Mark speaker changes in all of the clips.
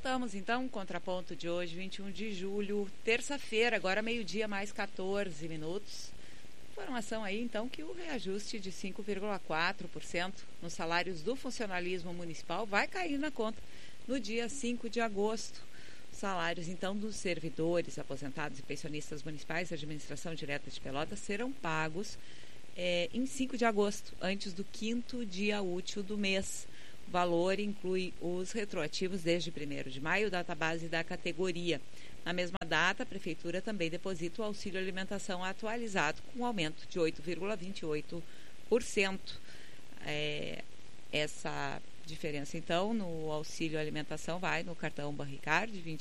Speaker 1: Voltamos então, contraponto de hoje, 21 de julho, terça-feira, agora meio-dia mais 14 minutos. Informação aí então que o reajuste de 5,4% nos salários do funcionalismo municipal vai cair na conta no dia 5 de agosto. Salários então dos servidores, aposentados e pensionistas municipais da administração direta de Pelotas serão pagos em 5 de agosto, antes do 5º dia útil do mês. O valor inclui os retroativos desde 1º de maio, data base da categoria. Na mesma data, a Prefeitura também deposita o auxílio alimentação atualizado, com aumento de 8,28%. Essa diferença, então, no auxílio alimentação vai no cartão Banricard, de R$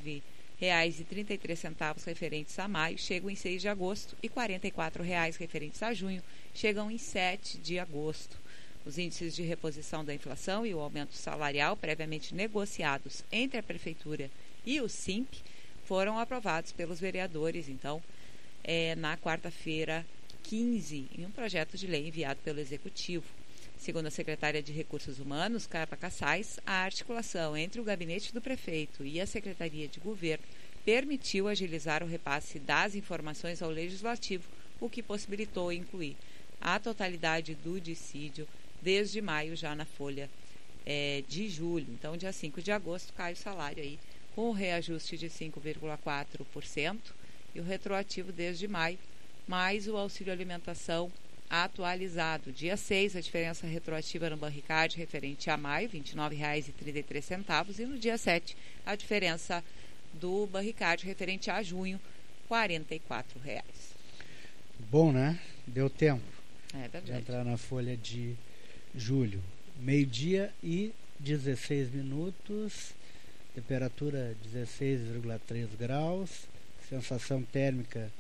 Speaker 1: 29,33 referentes a maio, chegam em 6 de agosto, e R$ 44,00 referentes a junho, chegam em 7 de agosto. Os índices de reposição da inflação e o aumento salarial previamente negociados entre a Prefeitura e o SIMP foram aprovados pelos vereadores, então, na quarta-feira 15, em um projeto de lei enviado pelo Executivo. Segundo a secretária de Recursos Humanos, Carla Cassais, a articulação entre o gabinete do prefeito e a Secretaria de Governo permitiu agilizar o repasse das informações ao Legislativo, o que possibilitou incluir a totalidade do dissídio desde maio já na folha de julho. Então, dia 5 de agosto cai o salário aí com o reajuste de 5,4% e o retroativo desde maio, mais o auxílio alimentação atualizado. Dia 6, a diferença retroativa no Banricard referente a maio, R$ 29,33, e no dia 7, a diferença do Banricard referente a junho, R$ 44,00.
Speaker 2: Bom, né? Deu tempo
Speaker 1: de
Speaker 2: entrar na folha de julho. Meio-dia e 16 minutos, temperatura 16,3 graus, sensação térmica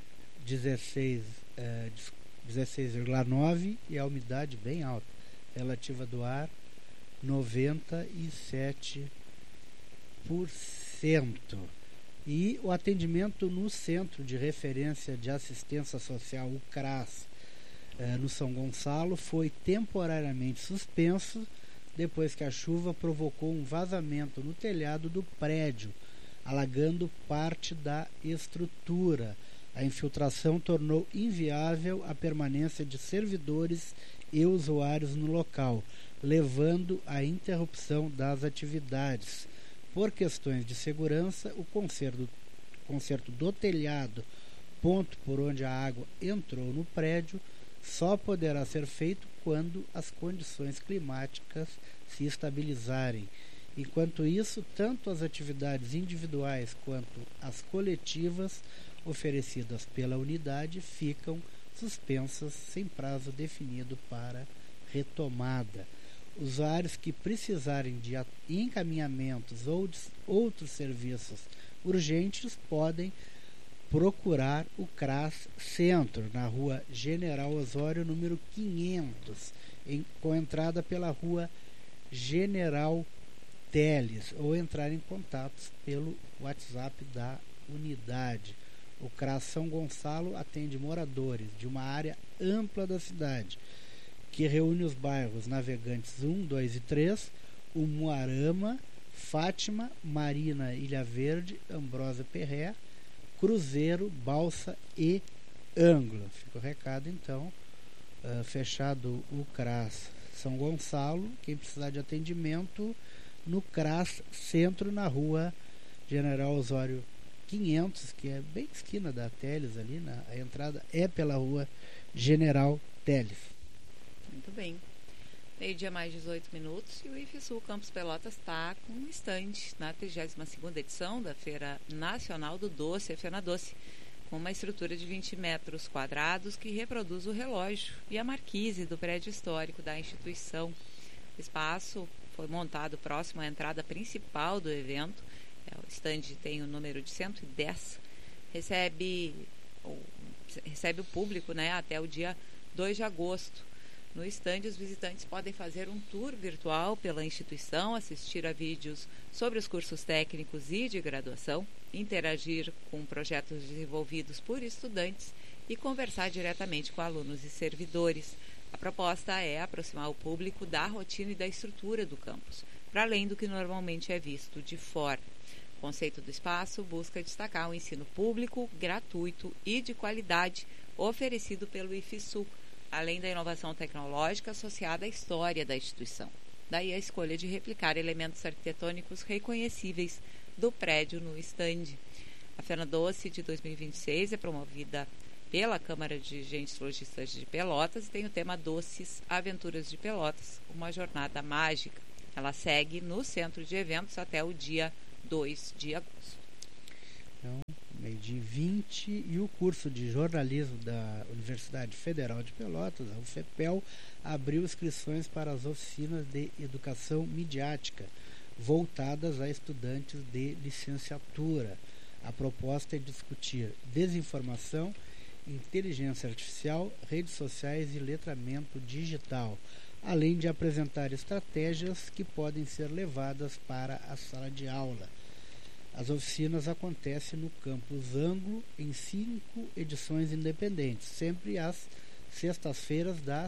Speaker 2: 16,9 e a umidade bem alta, relativa do ar 97%. E o atendimento no Centro de Referência de Assistência Social, o CRAS, no São Gonçalo, foi temporariamente suspenso depois que a chuva provocou um vazamento no telhado do prédio, alagando parte da estrutura. A infiltração tornou inviável a permanência de servidores e usuários no local, levando à interrupção das atividades. Por questões de segurança, o conserto do telhado, ponto por onde a água entrou no prédio, só poderá ser feito quando as condições climáticas se estabilizarem. Enquanto isso, tanto as atividades individuais quanto as coletivas oferecidas pela unidade ficam suspensas sem prazo definido para retomada. Usuários que precisarem de encaminhamentos ou de outros serviços urgentes podem procurar o CRAS Centro, na rua General Osório, número 500, com entrada pela rua General Teles, ou entrar em contato pelo WhatsApp da unidade. O CRAS São Gonçalo atende moradores de uma área ampla da cidade, que reúne os bairros Navegantes 1, 2 e 3, Umuarama, Fátima, Marina, Ilha Verde, Ambrósio Perré, Cruzeiro, Balsa e Ângulo. Fica o recado, então, fechado o CRAS São Gonçalo. Quem precisar de atendimento, no CRAS Centro, na rua General Osório 500, que é bem esquina da Teles ali, a entrada é pela rua General Teles.
Speaker 1: Muito bem. Meio-dia mais 18 minutos e o IFSU Campus Pelotas está com um estande na 32ª edição da Feira Nacional do Doce, a FenaDoce, com uma estrutura de 20 metros quadrados que reproduz o relógio e a marquise do prédio histórico da instituição. O espaço foi montado próximo à entrada principal do evento. O estande tem o número de 110, recebe o público, né, até o dia 2 de agosto. No estande, os visitantes podem fazer um tour virtual pela instituição, assistir a vídeos sobre os cursos técnicos e de graduação, interagir com projetos desenvolvidos por estudantes e conversar diretamente com alunos e servidores. A proposta é aproximar o público da rotina e da estrutura do campus, para além do que normalmente é visto de fora. O conceito do espaço busca destacar o ensino público, gratuito e de qualidade oferecido pelo IFSU, além da inovação tecnológica associada à história da instituição. Daí a escolha de replicar elementos arquitetônicos reconhecíveis do prédio no estande. A Feira Doce de 2026 é promovida pela Câmara de Agentes Lojistas de Pelotas e tem o tema Doces Aventuras de Pelotas, uma jornada mágica. Ela segue no centro de eventos até o dia 2 de agosto.
Speaker 2: Então, meio-dia 20, e o curso de jornalismo da Universidade Federal de Pelotas, a UFPEL, abriu inscrições para as oficinas de educação midiática, voltadas a estudantes de licenciatura. A proposta é discutir desinformação, inteligência artificial, redes sociais e letramento digital, além de apresentar estratégias que podem ser levadas para a sala de aula. As oficinas acontecem no campus Anglo em 5 edições independentes, sempre às sextas-feiras das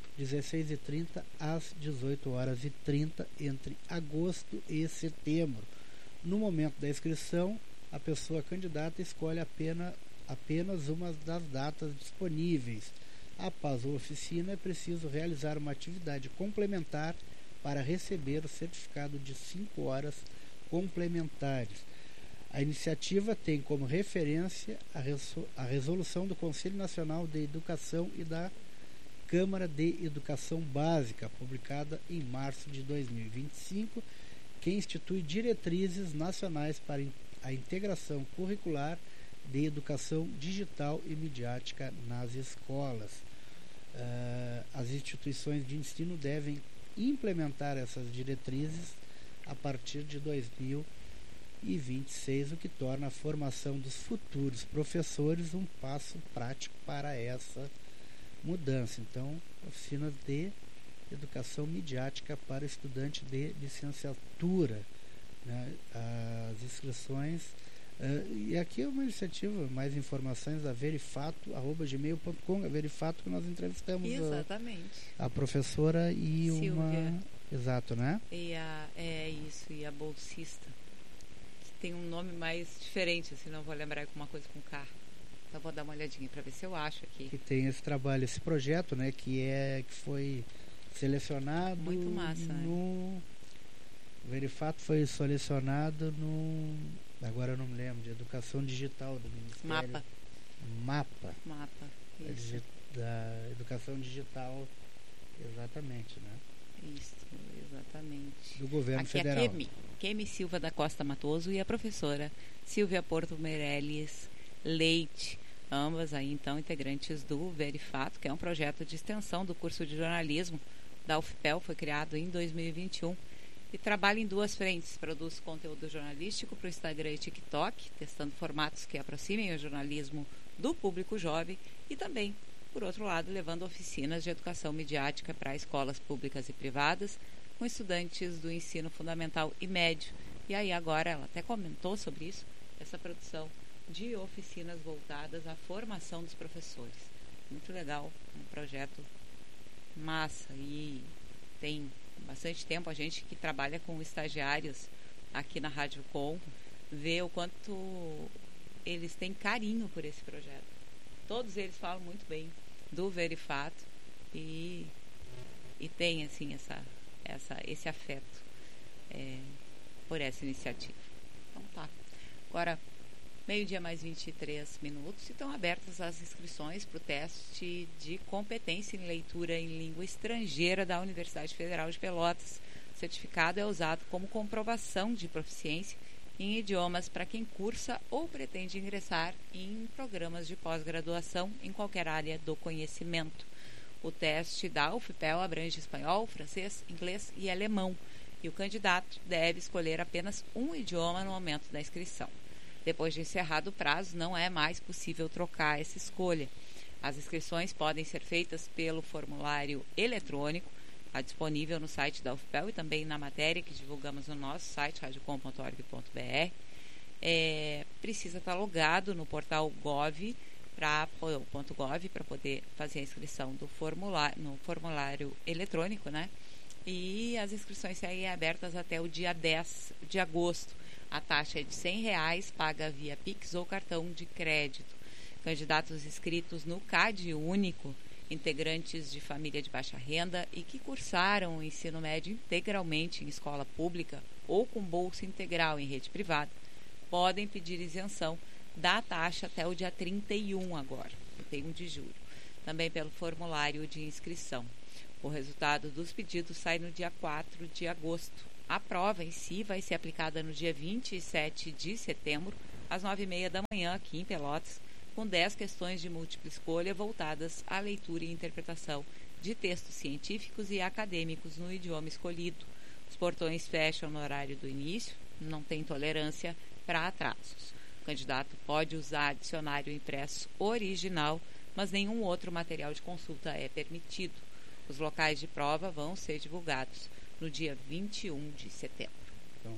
Speaker 2: 16h30 às 18h30 entre agosto e setembro. No momento da inscrição, a pessoa candidata escolhe apenas uma das datas disponíveis. Após a oficina, é preciso realizar uma atividade complementar para receber o certificado de 5 horas complementares. A iniciativa tem como referência a resolução do Conselho Nacional de Educação e da Câmara de Educação Básica, publicada em março de 2025, que institui diretrizes nacionais para a integração curricular de educação digital e midiática nas escolas. As instituições de ensino devem implementar essas diretrizes a partir de 2026, o que torna a formação dos futuros professores um passo prático para essa mudança. Então, oficinas de educação midiática para estudante de licenciatura, né? As inscrições, e aqui é uma iniciativa, mais informações a verifato@gmail.com, a Verifato, que nós entrevistamos a professora e
Speaker 1: Silvia.
Speaker 2: uma... Exato, né?
Speaker 1: E a bolsista, que tem um nome mais diferente, assim, não vou lembrar alguma coisa com K. Então vou dar uma olhadinha para ver se eu acho aqui.
Speaker 2: Que tem esse trabalho, esse projeto, né, que foi selecionado.
Speaker 1: Muito massa,
Speaker 2: no Verifato foi selecionado no, agora eu não me lembro, de educação digital do Ministério. Mapa.
Speaker 1: Isso.
Speaker 2: Da educação digital, exatamente, né?
Speaker 1: Isso, exatamente.
Speaker 2: Do governo
Speaker 1: aqui
Speaker 2: federal.
Speaker 1: É Kemi Silva da Costa Matoso e a professora Silvia Porto Meirelles Leite, ambas aí então integrantes do Verifato, que é um projeto de extensão do curso de jornalismo da UFPEL, foi criado em 2021 e trabalha em 2 frentes. Produz conteúdo jornalístico para o Instagram e TikTok, testando formatos que aproximem o jornalismo do público jovem e também, por outro lado, levando oficinas de educação midiática para escolas públicas e privadas, com estudantes do ensino fundamental e médio. E aí agora, ela até comentou sobre isso, essa produção de oficinas voltadas à formação dos professores. Muito legal, um projeto massa, e tem bastante tempo a gente que trabalha com estagiários aqui na Rádio Com vê o quanto eles têm carinho por esse projeto. Todos eles falam muito bem do Verifato e tem assim esse afeto por essa iniciativa. Então tá. Agora, meio-dia mais 23 minutos, e estão abertas as inscrições para o teste de competência em leitura em língua estrangeira da Universidade Federal de Pelotas. O certificado é usado como comprovação de proficiência em idiomas para quem cursa ou pretende ingressar em programas de pós-graduação em qualquer área do conhecimento. O teste da UFPEL abrange espanhol, francês, inglês e alemão, e o candidato deve escolher apenas um idioma no momento da inscrição. Depois de encerrado o prazo, não é mais possível trocar essa escolha. As inscrições podem ser feitas pelo formulário eletrônico, está disponível no site da UFPEL e também na matéria que divulgamos no nosso site, radiocom.org.br. Precisa estar logado no portal .gov para poder fazer a inscrição no formulário eletrônico, né? E as inscrições seguem abertas até o dia 10 de agosto. A taxa é de R$100, paga via Pix ou cartão de crédito. Candidatos inscritos no CAD Único, integrantes de família de baixa renda e que cursaram o ensino médio integralmente em escola pública ou com bolsa integral em rede privada, podem pedir isenção da taxa até o dia 31 agora, 31 de julho, também pelo formulário de inscrição. O resultado dos pedidos sai no dia 4 de agosto. A prova em si vai ser aplicada no dia 27 de setembro, às 9h30 da manhã, aqui em Pelotas, com 10 questões de múltipla escolha voltadas à leitura e interpretação de textos científicos e acadêmicos no idioma escolhido. Os portões fecham no horário do início, não tem tolerância para atrasos. O candidato pode usar dicionário impresso original, mas nenhum outro material de consulta é permitido. Os locais de prova vão ser divulgados no dia 21 de setembro.
Speaker 2: Então,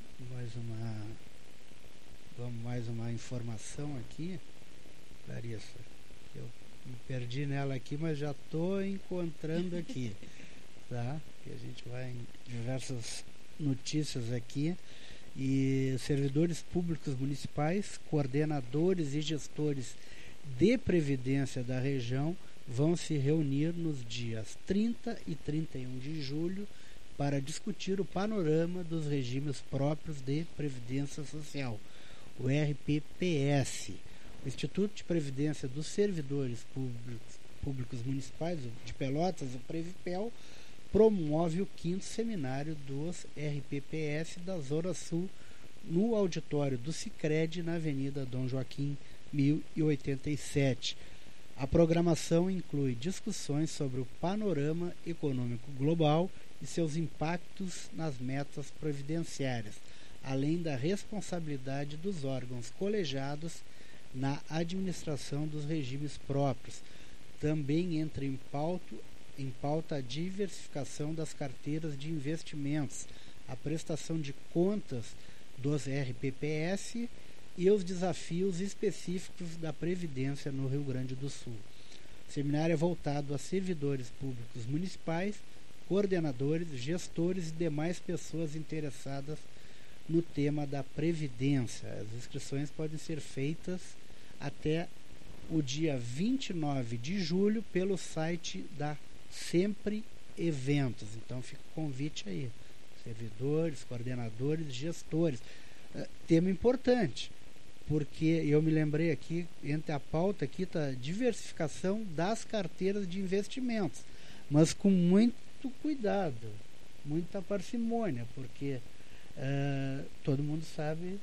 Speaker 2: mais uma informação aqui, Larissa. Eu me perdi nela aqui, mas já estou encontrando aqui, tá? Que a gente vai em diversas notícias aqui. E servidores públicos municipais, coordenadores e gestores de previdência da região vão se reunir nos dias 30 e 31 de julho para discutir o panorama dos regimes próprios de previdência social, o RPPS. O Instituto de Previdência dos Servidores Públicos Municipais de Pelotas, o Previpel, promove o 5º seminário dos RPPS da Zona Sul no auditório do Sicredi, na Avenida Dom Joaquim 1087. A programação inclui discussões sobre o panorama econômico global e seus impactos nas metas previdenciárias, além da responsabilidade dos órgãos colegiados na administração dos regimes próprios. Também entra em pauta a diversificação das carteiras de investimentos, a prestação de contas dos RPPS e os desafios específicos da Previdência no Rio Grande do Sul. O seminário é voltado a servidores públicos municipais, coordenadores, gestores e demais pessoas interessadas no tema da Previdência. As inscrições podem ser feitas até o dia 29 de julho pelo site da Sempre Eventos. Então fica o convite aí. Servidores, coordenadores, gestores. Tema importante, porque eu me lembrei aqui, entre a pauta aqui está diversificação das carteiras de investimentos, mas com muito cuidado, muita parcimônia, porque todo mundo sabe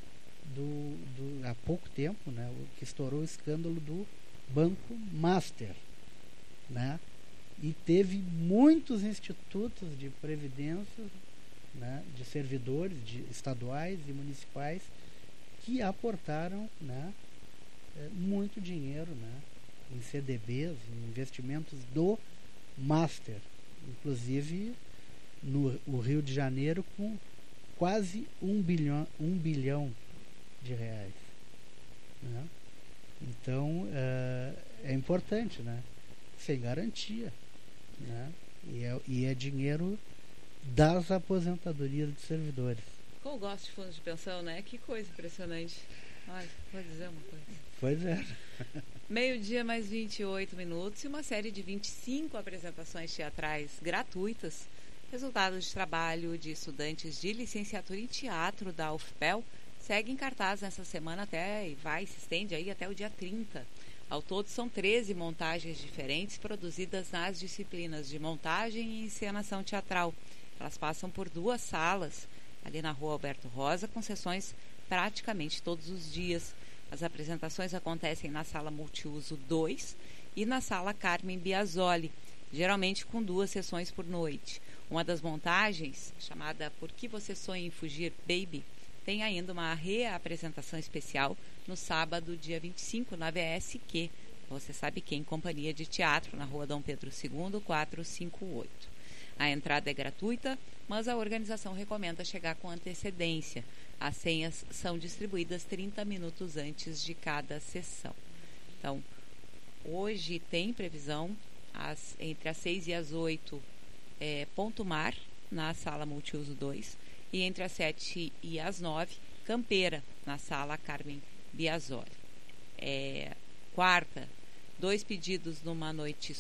Speaker 2: há pouco tempo, né, o que estourou o escândalo do Banco Master, né, e teve muitos institutos de previdência, né, de servidores estaduais e municipais que aportaram, né, muito dinheiro, né, em CDBs, em investimentos do Master, inclusive no Rio de Janeiro, com quase 1 bilhão de reais, né? Então é importante, né, sem garantia, né, e é dinheiro das aposentadorias de servidores.
Speaker 1: Eu gosto de fundos de pensão, né? Que coisa impressionante. Ai, vou dizer uma coisa.
Speaker 2: Pois é.
Speaker 1: 12:28 e uma série de 25 apresentações teatrais gratuitas, resultado de trabalho de estudantes de licenciatura em teatro da UFPEL, segue em cartaz nessa semana se estende aí até o dia 30. Ao todo são 13 montagens diferentes produzidas nas disciplinas de montagem e encenação teatral. Elas passam por 2 salas, ali na Rua Alberto Rosa, com sessões praticamente todos os dias. As apresentações acontecem na Sala Multiuso 2 e na Sala Carmen Biasoli, geralmente com 2 sessões por noite. Uma das montagens, chamada Por que Você Sonha em Fugir, Baby, tem ainda uma reapresentação especial no sábado, dia 25, na VSQ, você sabe quem, Companhia de Teatro, na Rua Dom Pedro II, 458. A entrada é gratuita, mas a organização recomenda chegar com antecedência. As senhas são distribuídas 30 minutos antes de cada sessão. Então, hoje tem previsão entre as 6 e as 8, Ponto Mar, na sala multiuso 2, e entre as 7 e as 9, Campeira, na sala Carmen Biasoli. Quarta, dois perdidos, numa noite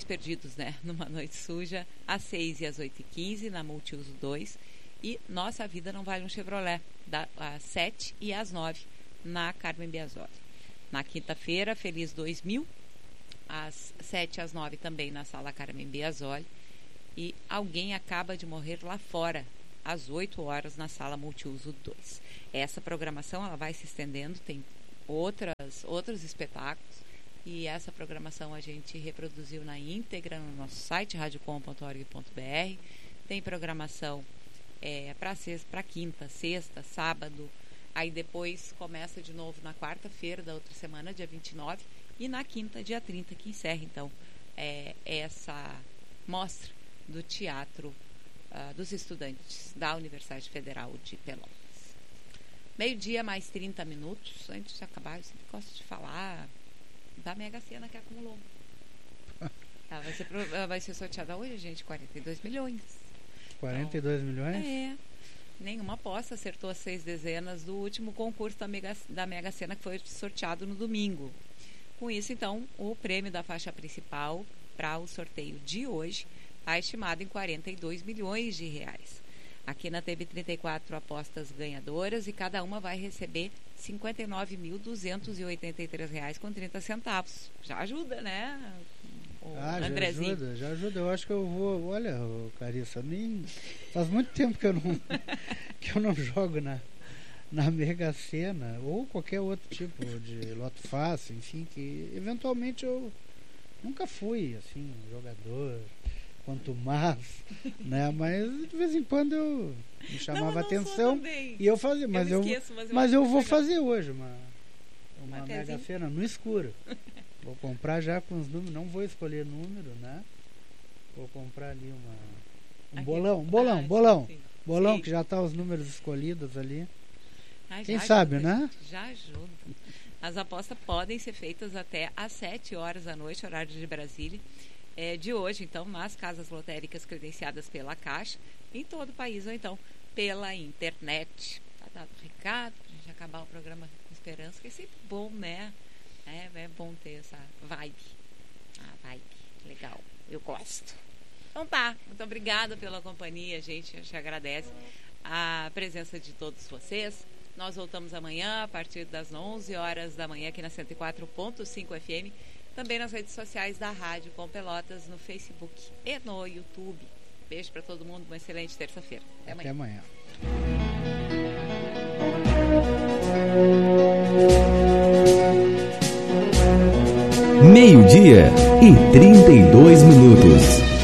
Speaker 1: suja, às 6 e às 8h15, na multiuso 2, e Nossa Vida Não Vale um Chevrolet, às 7 e às 9, na Carmen Biasoli. Na quinta-feira, Feliz 2000, às 7 às 9 também na sala Carmen Biasoli, e Alguém Acaba de Morrer Lá Fora, às 8 horas na sala multiuso 2. Essa programação ela vai se estendendo, tem outros espetáculos, e essa programação a gente reproduziu na íntegra no nosso site radiocom.org.br. Tem programação para quinta, sexta, sábado, aí depois começa de novo na quarta-feira da outra semana, dia 29, e na quinta, dia 30, que encerra então essa mostra do teatro dos estudantes da Universidade Federal de Pelotas. 12:00 mais 30 minutos. Antes de acabar, eu sempre gosto de falar da Mega Sena que acumulou. Ela vai ser sorteada hoje, gente, 42 milhões.
Speaker 2: 42 então, milhões?
Speaker 1: Nenhuma aposta acertou as 6 dezenas do último concurso da Mega Sena, que foi sorteado no domingo. Com isso, então, o prêmio da faixa principal para o sorteio de hoje está estimado em 42 milhões de reais. A Quina teve 34 apostas ganhadoras e cada uma vai receber R$ 59.283,30. Já ajuda, né, Andrezinho?
Speaker 2: Já ajuda. Eu acho que eu vou... Olha, Clarissa, faz muito tempo que eu não jogo na Mega Sena ou qualquer outro tipo de loto fácil, enfim, que eventualmente eu nunca fui, assim, jogador... quanto mais, né? Mas de vez em quando eu me chamava atenção e eu fazia, mas eu vou fazer hoje uma Mega Sena no escuro. Vou comprar já com os números, não vou escolher número, né? Vou comprar ali um bolão sim. Que já tá os números escolhidos ali. Quem sabe,
Speaker 1: ajuda,
Speaker 2: né?
Speaker 1: Já ajuda. As apostas podem ser feitas até às 7 horas da noite, horário de Brasília. De hoje, então, nas casas lotéricas credenciadas pela Caixa, em todo o país, ou então pela internet. Tá dado o recado, pra gente acabar o programa com esperança, que é sempre bom, né? É bom ter essa vibe. Vibe, legal, eu gosto. Então tá, muito obrigada pela companhia, gente te agradece a presença de todos vocês. Nós voltamos amanhã, a partir das 11 horas da manhã, aqui na 104.5 FM. Também nas redes sociais da Rádio Com Pelotas, no Facebook e no YouTube. Beijo para todo mundo, uma excelente terça-feira. Até amanhã.
Speaker 3: 12:32.